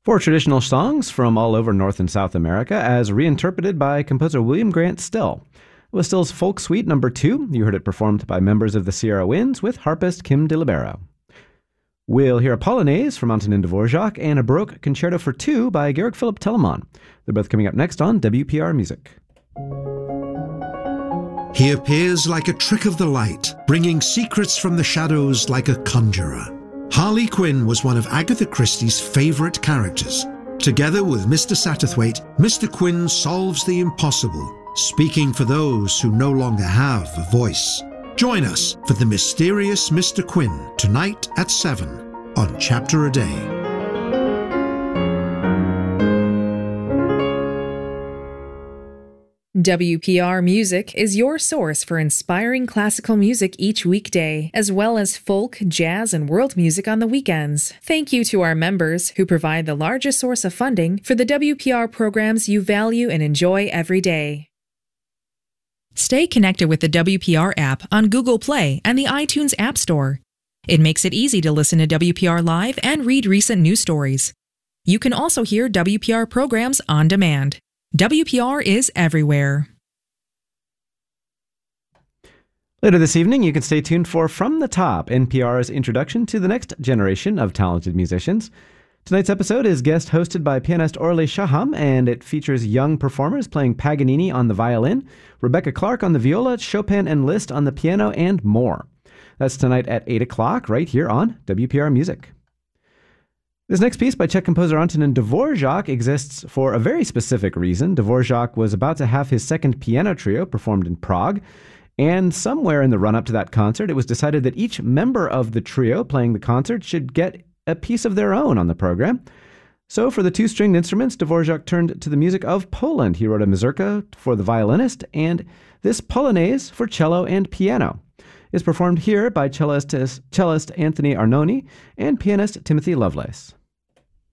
Four traditional songs from all over North and South America as reinterpreted by composer William Grant Still. It was Still's Folk Suite No. 2. You heard it performed by members of the Sierra Winds with harpist Kim de Libero. We'll hear a Polonaise from Antonin Dvorak and a Baroque Concerto for Two by Georg Philipp Telemann. They're both coming up next on WPR Music. He appears like a trick of the light, bringing secrets from the shadows like a conjurer. Harley Quinn was one of Agatha Christie's favourite characters. Together with Mr. Satterthwaite, Mr. Quinn solves the impossible, speaking for those who no longer have a voice. Join us for The Mysterious Mr. Quinn tonight at 7 on Chapter a Day. WPR Music is your source for inspiring classical music each weekday, as well as folk, jazz, and world music on the weekends. Thank you to our members who provide the largest source of funding for the WPR programs you value and enjoy every day. Stay connected with the WPR app on Google Play and the iTunes App Store. It makes it easy to listen to WPR Live and read recent news stories. You can also hear WPR programs on demand. WPR is everywhere. Later this evening, you can stay tuned for From the Top, NPR's introduction to the next generation of talented musicians. Tonight's episode is guest hosted by pianist Orly Shaham, and it features young performers playing Paganini on the violin, Rebecca Clark on the viola, Chopin and Liszt on the piano, and more. That's tonight at 8 o'clock right here on WPR Music. This next piece by Czech composer Antonin Dvorak exists for a very specific reason. Dvorak was about to have his second piano trio performed in Prague, and somewhere in the run-up to that concert, it was decided that each member of the trio playing the concert should get a piece of their own on the program. So for the two-stringed instruments, Dvorak turned to the music of Poland. He wrote a mazurka for the violinist, and this Polonaise for cello and piano is performed here by cellist Anthony Arnone and pianist Timothy Lovelace.